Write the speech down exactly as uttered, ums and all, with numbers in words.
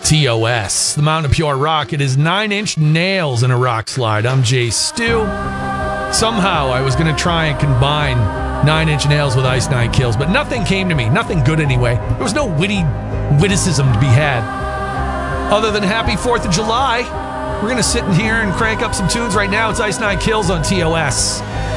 T O S, the Mountain of Pure Rock. It is Nine Inch Nails in a Rock Slide. I'm Jay Stu. Somehow I was going to try and combine Nine Inch Nails with Ice Nine Kills, but nothing came to me. Nothing good anyway. There was no witty witticism to be had. Other than Happy fourth of July, we're going to sit in here and crank up some tunes right now. It's Ice Nine Kills on T O S.